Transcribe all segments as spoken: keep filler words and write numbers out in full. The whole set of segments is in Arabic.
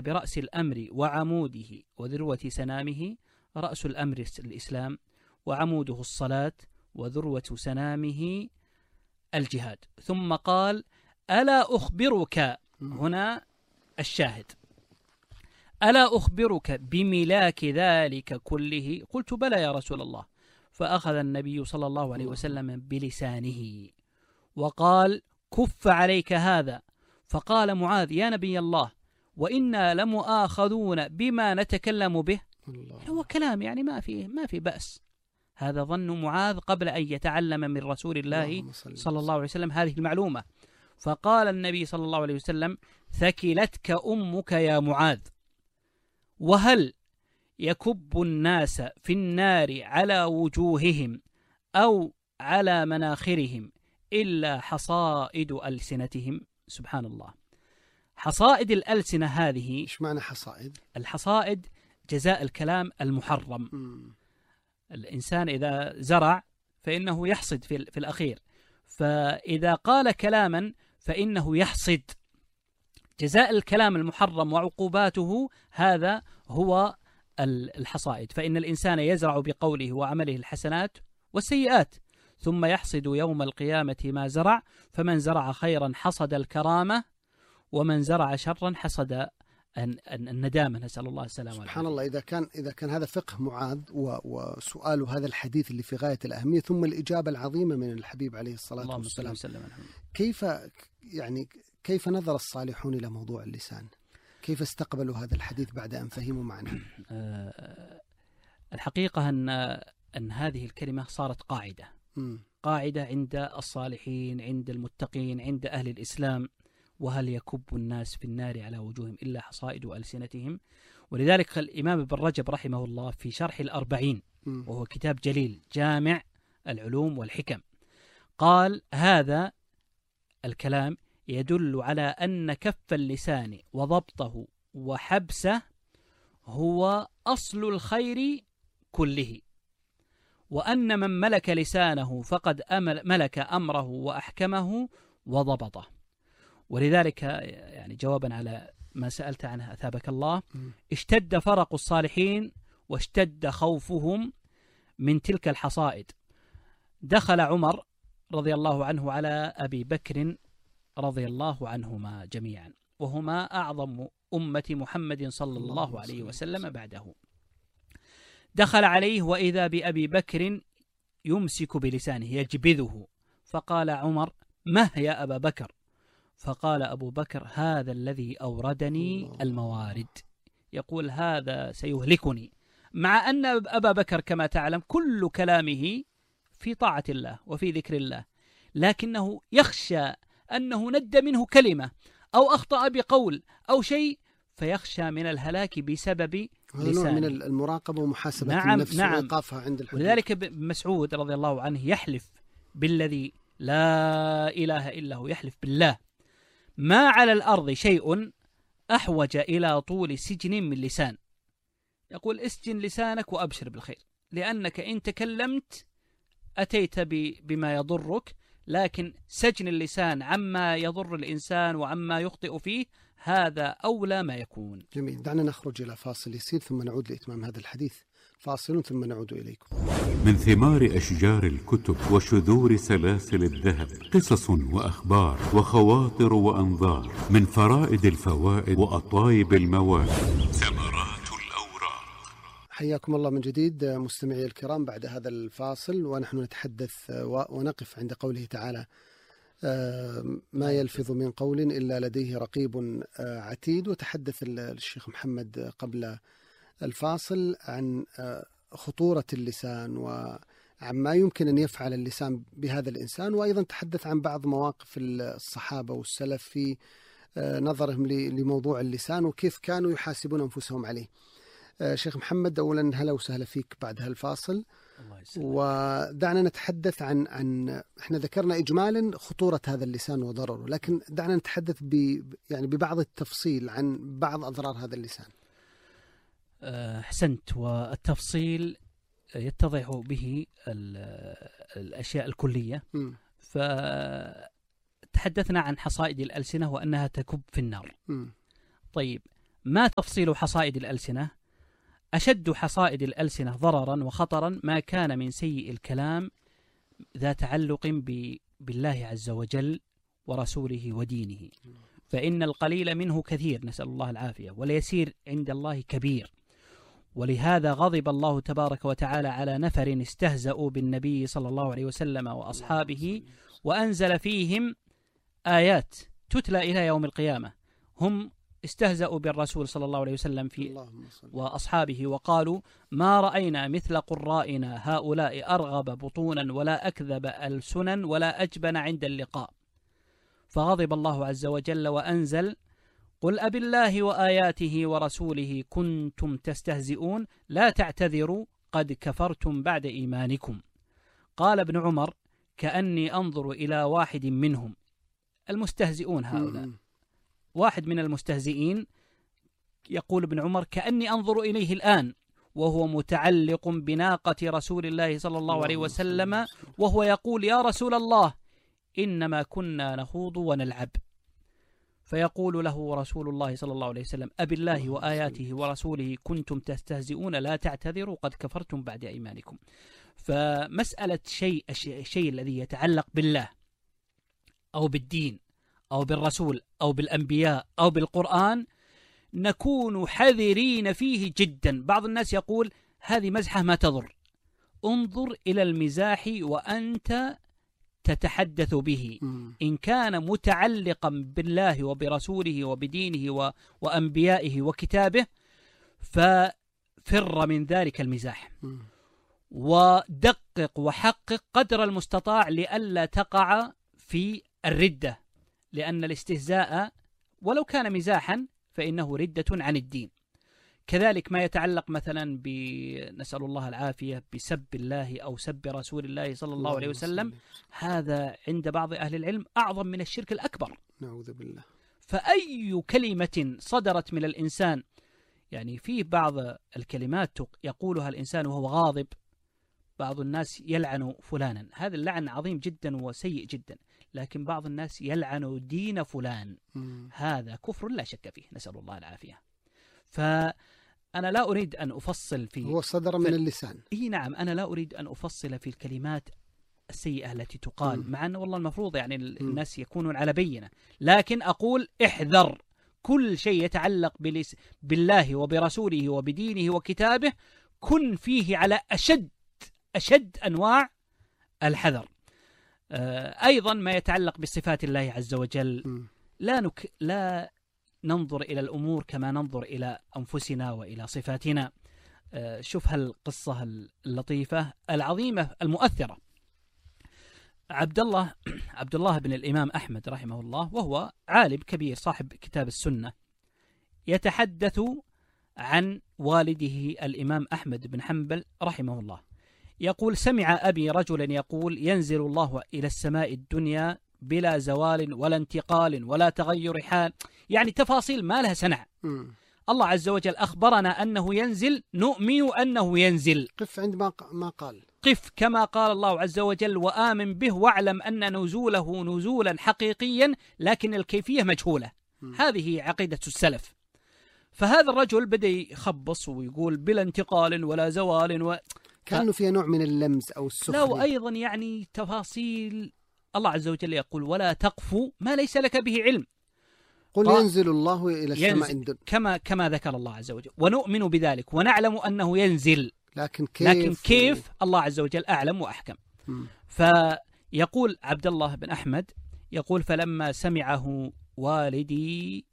برأس الأمر وعموده وذروة سنامه. رأس الأمر الإسلام، وعموده الصلاة، وذروة سنامه الجهاد. ثم قال: ألا أخبرك، هنا الشاهد، ألا أخبرك بملاك ذلك كله؟ قلت: بلى يا رسول الله. فأخذ النبي صلى الله عليه وسلم بلسانه وقال: كف عليك هذا. فقال معاذ: يا نبي الله، وإنا لمؤاخذون بما نتكلم به. هو كلام يعني ما في ما في بأس. هذا ظن معاذ قبل أن يتعلم من رسول الله صلى الله عليه وسلم هذه المعلومة. فقال النبي صلى الله عليه وسلم: ثكلتك أمك يا معاذ، وهل يكب الناس في النار على وجوههم أو على مناخرهم إلا حصائد ألسنتهم؟ سبحان الله. حصائد الألسنة هذه، إيش معنى حصائد؟ الحصائد جزاء الكلام المحرم. م. الإنسان إذا زرع فإنه يحصد في, في الأخير، فإذا قال كلاما فإنه يحصد. جزاء الكلام المحرم وعقوباته هذا هو الحصائد. فإن الإنسان يزرع بقوله وعمله الحسنات والسيئات، ثم يحصد يوم القيامة ما زرع. فمن زرع خيرا حصد الكرامة، ومن زرع شرا حصد الندامة، نسأل الله السلامة. سبحان الله. إذا كان إذا كان هذا فقه معاذ وسؤال هذا الحديث اللي في غاية الأهمية، ثم الإجابة العظيمة من الحبيب عليه الصلاة والسلام، كيف يعني كيف نظر الصالحون إلى موضوع اللسان؟ كيف استقبلوا هذا الحديث بعد أن فهموا معناه؟ أه الحقيقة أن أن هذه الكلمة صارت قاعدة م. قاعدة عند الصالحين، عند المتقين، عند أهل الإسلام. وهل يكب الناس في النار على وجوههم إلا حصائد ألسنتهم؟ ولذلك الإمام ابن رجب رحمه الله في شرح الأربعين، وهو كتاب جليل جامع العلوم والحكم، قال: هذا الكلام يدل على أن كف اللسان وضبطه وحبسه هو أصل الخير كله، وأن من ملك لسانه فقد ملك أمره وأحكمه وضبطه. ولذلك يعني جوابا على ما سألت عنه أثابك الله، اشتد فرق الصالحين واشتد خوفهم من تلك الحصائد. دخل عمر رضي الله عنه على أبي بكر رضي الله عنهما جميعا، وهما أعظم أمة محمد صلى الله عليه وسلم بعده. دخل عليه وإذا بأبي بكر يمسك بلسانه يجبذه، فقال عمر: مه يا أبا بكر؟ فقال أبو بكر: هذا الذي أوردني الموارد، يقول هذا سيهلكني. مع أن أبا بكر كما تعلم كل كلامه في طاعة الله وفي ذكر الله، لكنه يخشى أنه ند منه كلمة أو أخطأ بقول أو شيء فيخشى من الهلاك بسبب لسانه. من المراقبة ومحاسبة نعم النفس نعم وإيقافها عند الحدود. ولذلك مسعود رضي الله عنه يحلف بالذي لا إله إلا هو، يحلف بالله: ما على الأرض شيء أحوج إلى طول سجن من لسان. يقول: اسجن لسانك وأبشر بالخير، لأنك إن تكلمت أتيت بما يضرك، لكن سجن اللسان عما يضر الإنسان وعما يخطئ فيه هذا أولى ما يكون. جميل. دعنا نخرج إلى فاصل يسير ثم نعود لإتمام هذا الحديث. فاصل ثم نعود إليكم. من ثمار أشجار الكتب وشذور سلاسل الذهب قصص وأخبار وخواطر وأنظار، من فرائد الفوائد وأطايب المواد ثمرات الأوراق. حياكم الله من جديد مستمعي الكرام بعد هذا الفاصل، ونحن نتحدث ونقف عند قوله تعالى: ما يلفظ من قول إلا لديه رقيب عتيد. وتحدث الشيخ محمد قبل الفاصل عن خطورة اللسان وعما يمكن أن يفعل اللسان بهذا الإنسان، وأيضا تحدث عن بعض مواقف الصحابة والسلف في نظرهم لموضوع اللسان وكيف كانوا يحاسبون أنفسهم عليه. شيخ محمد، أولا هلا وسهلا فيك بعد هالفاصل. ودعنا نتحدث عن عن احنا ذكرنا إجمالا خطورة هذا اللسان وضرره، لكن دعنا نتحدث ب يعني ببعض التفصيل عن بعض أضرار هذا اللسان. أحسنت. والتفصيل يتضح به الأشياء الكلية. م. فتحدثنا عن حصائد الألسنة وأنها تكب في النار. م. طيب، ما تفصيل حصائد الألسنة؟ أشد حصائد الألسنة ضررا وخطرا ما كان من سيء الكلام ذا تعلق بالله عز وجل ورسوله ودينه، فإن القليل منه كثير، نسأل الله العافية، واليسير عند الله كبير. ولهذا غضب الله تبارك وتعالى على نفر استهزأوا بالنبي صلى الله عليه وسلم وأصحابه، وأنزل فيهم آيات تتلى إلى يوم القيامة. هم استهزأوا بالرسول صلى الله عليه وسلم في وأصحابه وقالوا: ما رأينا مثل قرائنا هؤلاء أرغب بطونا ولا أكذب ألسنا ولا أجبن عند اللقاء. فغضب الله عز وجل وأنزل: قل أب الله وآياته ورسوله كنتم تستهزئون لا تعتذروا قد كفرتم بعد إيمانكم. قال ابن عمر: كأني أنظر إلى واحد منهم، المستهزئون هؤلاء، واحد من المستهزئين يقول ابن عمر: كأني أنظر إليه الآن وهو متعلق بناقة رسول الله صلى الله عليه وسلم وهو يقول: يا رسول الله إنما كنا نخوض ونلعب. فيقول له رسول الله صلى الله عليه وسلم: أب الله وآياته ورسوله كنتم تستهزئون لا تعتذروا قد كفرتم بعد إيمانكم. فمسألة شيء الشيء الذي يتعلق بالله أو بالدين أو بالرسول أو بالأنبياء أو بالقرآن نكون حذرين فيه جدا. بعض الناس يقول: هذه مزحة ما تضر، انظر إلى المزاح وأنت تتحدث به، إن كان متعلقا بالله وبرسوله وبدينه وأنبيائه وكتابه ففر من ذلك المزاح، ودقق وحقق قدر المستطاع لئلا تقع في الردة، لأن الاستهزاء ولو كان مزاحا فإنه ردة عن الدين. كذلك ما يتعلق مثلا بنسأل الله العافية بسب الله أو سب رسول الله صلى الله عليه وسلم، هذا عند بعض أهل العلم أعظم من الشرك الأكبر، نعوذ بالله. فأي كلمة صدرت من الإنسان، يعني في بعض الكلمات يقولها الإنسان وهو غاضب، بعض الناس يلعن فلانا، هذا اللعن عظيم جدا وسيء جدا، لكن بعض الناس يلعن دين فلان، م. هذا كفر لا شك فيه، نسأل الله العافية. فأنا لا أريد أن أفصل في هو صدر من اللسان. إيه نعم، أنا لا أريد أن أفصل في الكلمات السيئة التي تقال، م. مع أن والله المفروض يعني الناس يكونون على بينة، لكن أقول احذر كل شيء يتعلق بالله وبرسوله وبدينه وكتابه، كن فيه على أشد أشد أنواع الحذر. أيضا ما يتعلق بصفات الله عز وجل، لا نك... لا ننظر إلى الأمور كما ننظر إلى أنفسنا وإلى صفاتنا. شوف هالقصة اللطيفة العظيمة المؤثرة. عبد الله عبد الله بن الإمام أحمد رحمه الله، وهو عالم كبير صاحب كتاب السنة، يتحدث عن والده الإمام أحمد بن حنبل رحمه الله، يقول: سمع أبي رجلا يقول: ينزل الله إلى السماء الدنيا بلا زوال ولا انتقال ولا تغير حال، يعني تفاصيل ما لها سنع. م. الله عز وجل أخبرنا أنه ينزل، نؤمن أنه ينزل. قف عند ما ما قال، قف كما قال الله عز وجل: وآمن به واعلم أن نزوله نزولا حقيقيا لكن الكيفية مجهولة. م. هذه عقيدة السلف. فهذا الرجل بدأ يخبص ويقول: بلا انتقال ولا زوال و... كانوا فيها نوع من اللمز أو السخرية. لا، وأيضا يعني تفاصيل. الله عز وجل يقول: ولا تقف ما ليس لك به علم. قل ينزل الله إلى السماء الدنيا، كما كما ذكر الله عز وجل، ونؤمن بذلك ونعلم أنه ينزل، لكن كيف, لكن كيف الله عز وجل أعلم وأحكم. م. فيقول عبد الله بن أحمد، يقول: فلما سمعه والدي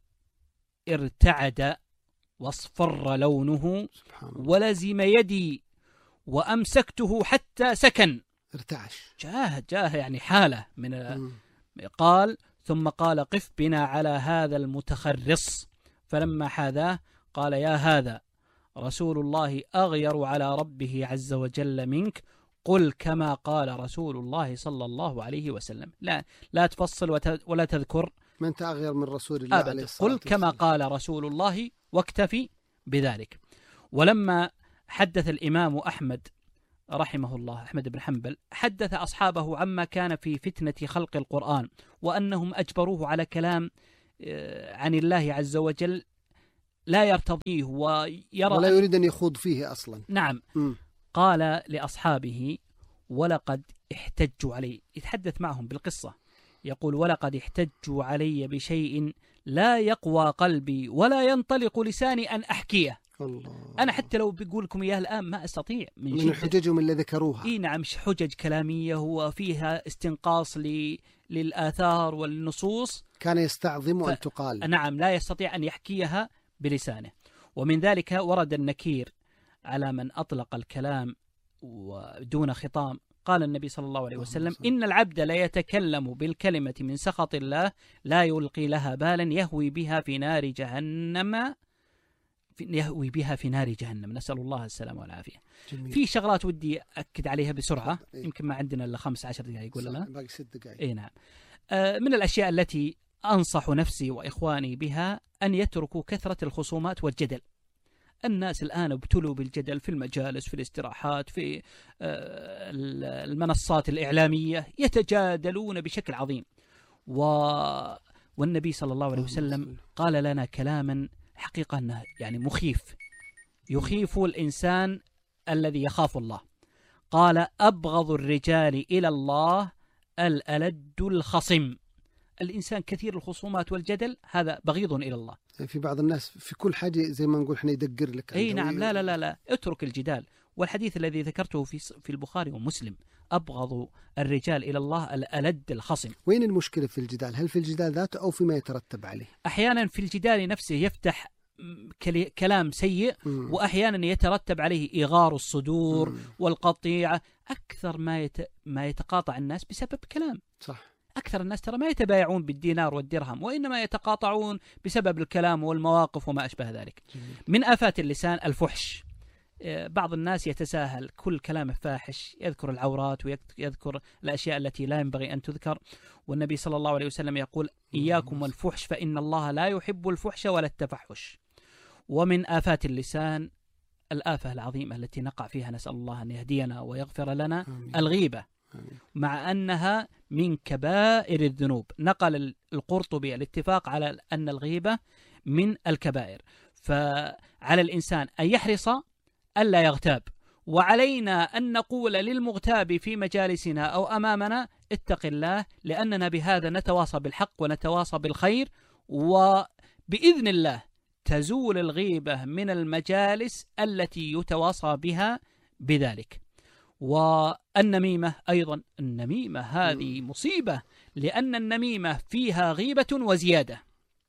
ارتعد واصفر لونه ولزم يدي وأمسكته حتى سكن. ارتعش، جاه جاه يعني حالة من م. قال: ثم قال: قف بنا على هذا المتخرص. فلما حاذاه قال: يا هذا رسول الله أغير على ربه عز وجل منك، قل كما قال رسول الله صلى الله عليه وسلم. لا لا تفصل ولا تذكر من أنت أغير من رسول الله عليه الصلاة والسلام، قل كما قال رسول الله واكتفي بذلك. ولما حدث الإمام أحمد رحمه الله، أحمد بن حنبل، حدث أصحابه عما كان في فتنة خلق القرآن، وأنهم أجبروه على كلام عن الله عز وجل لا يرتضيه ويرى ولا يريد أن يخوض فيه أصلا. نعم. م. قال لأصحابه: ولقد احتجوا علي، يتحدث معهم بالقصة، يقول: ولقد احتجوا علي بشيء لا يقوى قلبي ولا ينطلق لساني أن أحكيه. الله. أنا حتى لو بقول لكم إياه الآن ما أستطيع من, من حججهم اللي ذكروها. إيه نعم، حجج كلامية وفيها استنقاص ل... للآثار والنصوص كان يستعظم ف... أن تقال. نعم، لا يستطيع أن يحكيها بلسانه. ومن ذلك ورد النكير على من أطلق الكلام ودون خطام. قال النبي صلى الله عليه وسلم: إن العبد لا يتكلم بالكلمة من سخط الله لا يلقي لها بالا يهوي بها في نار جهنم يهوي بها في نار جهنم، نسأل الله السلامة والعافية. جميل. في شغلات ودي أكد عليها بسرعة. إيه؟ يمكن ما عندنا إلا خمس عشر دقائق ولا لا؟ باقي ست دقائق. إيه نعم. آه من الأشياء التي أنصح نفسي وإخواني بها أن يتركوا كثرة الخصومات والجدل. الناس الآن ابتلوا بالجدل في المجالس، في الاستراحات، في آه المنصات الإعلامية، يتجادلون بشكل عظيم. و... والنبي صلى الله عليه وسلم قال لنا كلاما حقيقة أنه يعني مخيف، يخيف الإنسان الذي يخاف الله. قال: أبغض الرجال إلى الله الألد الخصم. الإنسان كثير الخصومات والجدل هذا بغيض إلى الله. في بعض الناس في كل حاجة زي ما نقول احنا يدقر لك. أي نعم. لا لا لا لا اترك الجدال. والحديث الذي ذكرته في في البخاري ومسلم: أبغض الرجال إلى الله الألد الخصم. وين المشكلة في الجدال؟ هل في الجدال ذاته أو فيما يترتب عليه؟ أحيانا في الجدال نفسه يفتح كلام سيء، م. وأحيانا يترتب عليه إغار الصدور م. والقطيعة. أكثر ما يت... ما يتقاطع الناس بسبب كلام. صح. أكثر الناس ترى ما يتبايعون بالدينار والدرهم، وإنما يتقاطعون بسبب الكلام والمواقف وما أشبه ذلك. جميل. من آفات اللسان الفحش. بعض الناس يتساهل، كل كلامه فاحش، يذكر العورات ويذكر الأشياء التي لا ينبغي أن تذكر. والنبي صلى الله عليه وسلم يقول: إياكم والفحش فإن الله لا يحب الفحش ولا التفحش. ومن آفات اللسان الآفة العظيمة التي نقع فيها، نسأل الله أن يهدينا ويغفر لنا، آمين. الغيبة، آمين. مع أنها من كبائر الذنوب. نقل القرطبي الاتفاق على أن الغيبة من الكبائر. فعلى الإنسان أن يحرص ألا يغتاب، وعلينا أن نقول للمغتاب في مجالسنا أو أمامنا: اتق الله، لأننا بهذا نتواصى بالحق ونتواصى بالخير، وبإذن الله تزول الغيبة من المجالس التي يتواصى بها بذلك. والنميمة أيضا، النميمة هذه مصيبة، لأن النميمة فيها غيبة وزيادة.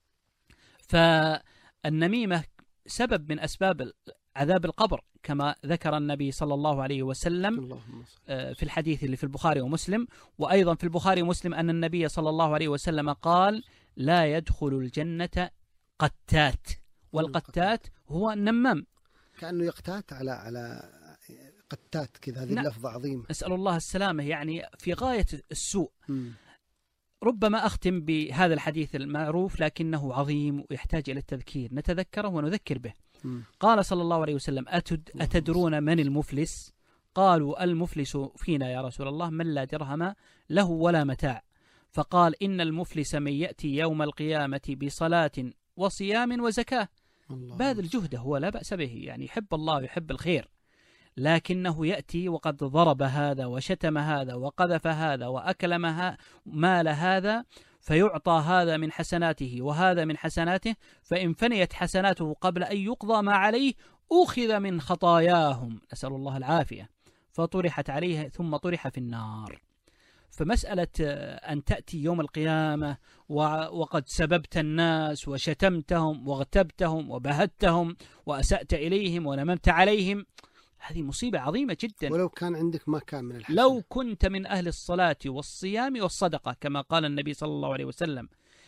فالنميمة سبب من أسباب عذاب القبر، كما ذكر النبي صلى الله عليه وسلم في الحديث اللي في البخاري ومسلم. وأيضا في البخاري ومسلم أن النبي صلى الله عليه وسلم قال: لا يدخل الجنة قتات. والقتات هو النمام، كأنه يقتات على على قتات كذا. هذه اللفظة عظيمة، أسأل الله السلامة، يعني في غاية السوء. م. ربما أختم بهذا الحديث المعروف لكنه عظيم ويحتاج إلى التذكير، نتذكره ونذكر به. م. قال صلى الله عليه وسلم: أتد أتدرون من المفلس؟ قالوا: المفلس فينا يا رسول الله من لا درهم له ولا متاع. فقال: إن المفلس من يأتي يوم القيامة بصلاة وصيام وزكاة، باذل جهده، هو لا بأس به، يعني يحب الله ويحب الخير، لكنه يأتي وقد ضرب هذا وشتم هذا وقذف هذا وأكل مال هذا، فيعطى هذا من حسناته وهذا من حسناته، فإن فنيت حسناته قبل أن يقضى ما عليه أخذ من خطاياهم، نسأل الله العافية، فطرحت عليه ثم طرح في النار. فمسألة أن تأتي يوم القيامة وقد سببت الناس وشتمتهم واغتبتهم وبهتهم وأسأت إليهم ونممت عليهم، هذه مصيبة عظيمة جدا. ولو كان عندك ما كان من الحسن، لو كنت من أهل الصلاة والصيام والصدقة كما قال النبي صلى الله عليه وسلم،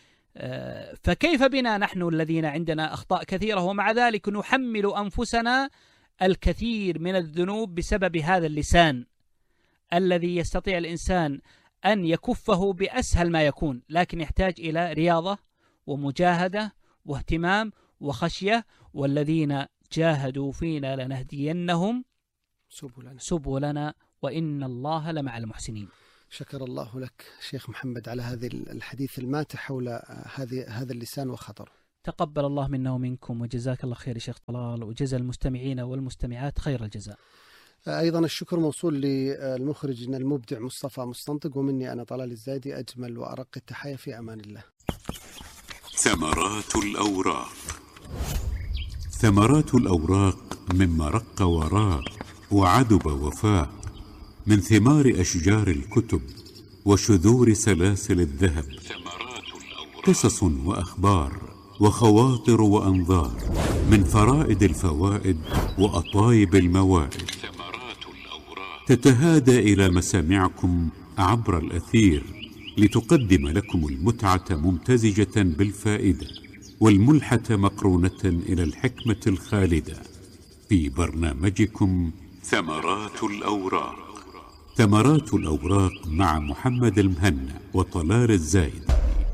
فكيف بنا نحن الذين عندنا أخطاء كثيرة ومع ذلك نحمل أنفسنا الكثير من الذنوب بسبب هذا اللسان الذي يستطيع الإنسان أن يكفه بأسهل ما يكون، لكن يحتاج إلى رياضة ومجاهدة واهتمام وخشية. والذين جاهدوا فينا لنهدينهم سبلنا, سبلنا وإن الله لمع المحسنين. شكر الله لك شيخ محمد على هذه الحديث الماتع حول هذه هذا اللسان وخطره. تقبل الله منا ومنكم، وجزاك الله خير يا شيخ طلال، وجزا المستمعين والمستمعات خير الجزاء. أيضا الشكر موصول للمخرج المبدع مصطفى مستنطق، ومني أنا طلال الزايدي أجمل وأرق التحايا، في أمان الله. ثمرات الأوراق. ثمرات الأوراق مما رق وراق وعدب وفاق، من ثمار أشجار الكتب وشذور سلاسل الذهب. ثمرات الأوراق قصص وأخبار وخواطر وأنظار، من فرائد الفوائد وأطايب الموائد. ثمرات الأوراق تتهادى إلى مسامعكم عبر الأثير، لتقدم لكم المتعة ممتزجة بالفائدة، والملحة مقرونة إلى الحكمة الخالدة، في برنامجكم ثمرات الأوراق. ثمرات الأوراق مع محمد المهنا وطلال الزايد.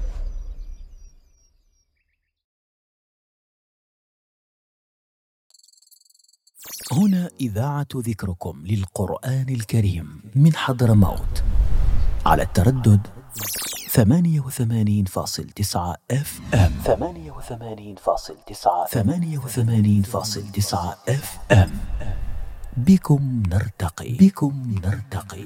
هنا إذاعة ذكركم للقرآن الكريم من حضرموت، على التردد ثمانية وثمانين فاصل تسعة اف ام. ثمانية وثمانين فاصل تسعة ثمانية وثمانين فاصل تسعة اف ام. بكم نرتقي، بكم نرتقي.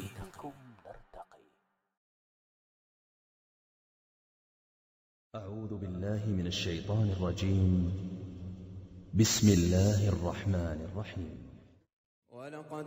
أعوذ بالله من الشيطان الرجيم. بسم الله الرحمن الرحيم. ولقد